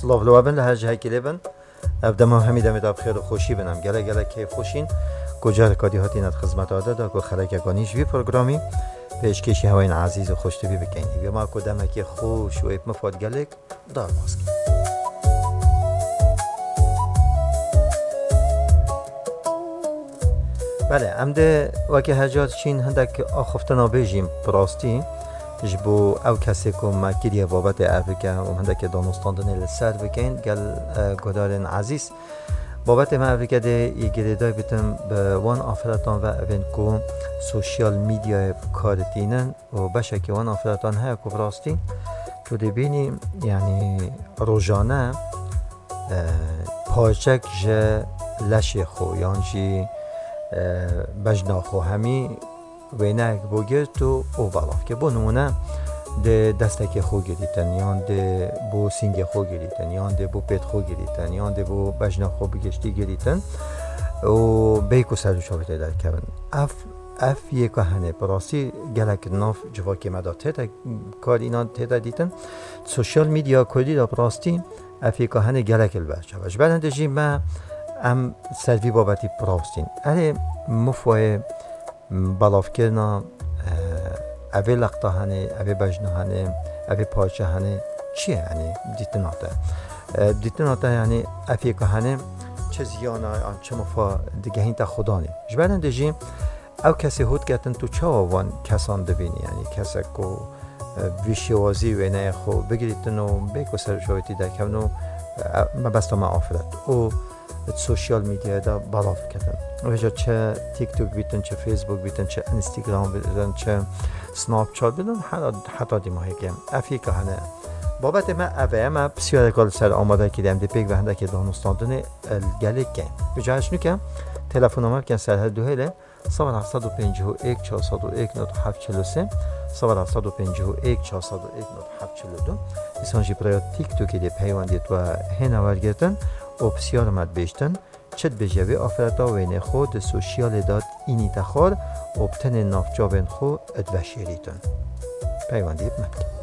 سلاف لوابن لهجه هکی بن ابدم همی دمی داب خیر و خوشی بنم گله کیف خوشین کجا رکادی هاتی ند خدمت آده دا که خلق یکانیش وی پروگرامی پیشکشی هواین عزیز و خوشتوی بکنی بیا ما کدام که خوش و ایپ مفاد گلک دار ماسک بله امده وکی هجات چین هندک آخفتنا بیجیم براستی جبو او کسی که مکیری بابت افریقا و هندک دانستاندن لسر بکن گل گدارن عزیز بابت ما افریقا ده یگریدای بیتم به وان آفراتان و اوین که سوشیال میدیا کارتینن و بشه که وان آفراتان های که براستی تو دی بینی یعنی روزانه پاچک جه لش خو یعنی بجنا خو همی وینک بوگرد و بالاف که بو نمونه ده دستک خو گریتن یان ده بو سینگ خو گریتن یان ده بو پیت خو گریتن یان ده بو بجنا خو بگشتی گریتن و بیکو سر شویده در کبن اف یکا هنه پراسی گلک ناف جواکی مدا تیتا کار اینا تیتا دیتن سوشیال میدیا کردی دا پراستی اف یکا هنه گلک البرچه وش برنده جی ما ام سروی بابتی پراستین اره مفوه بلاف کرنا اوه لقطه هنه اوه بجنه هنه اوه پاچه هنه چیه یعنی دیتناتا یعنی افیه که هنه چه زیانه چه مفا دیگه هین تا خدا نیم جبرن دیجیم او کسی هود گتن تو چه آوان کسان دبینی یعنی کسی که ویشیوازی و اینه خو بگیریتن و بیکو سر شویتی در کون و مبستا ما آفرد و سوشیال میدیا دا بالاف کردن وجا چه تیک توک بیتن چه فیسبوک بیتن چه اینستاگرام بیتن چه سناب چات بیتن حتی دیماهی که افیکا هنه بابت ما اوه ما بسیار کال سر آماده کردیم دی پیک و هنده که دانستاندن گله کن بجایش نکم تلفن آمد کن سرهر دوهیله 751 401 743 751 401 742 ایسانجی برای تیک توکی دی پیواندید و هنه ورگردن و بسیار مد بیشتن چت بجوی آفرتا وین خود سوشیال داد اینی تخار و بتن نافجابن خود ادوشیریتن پیواندید مد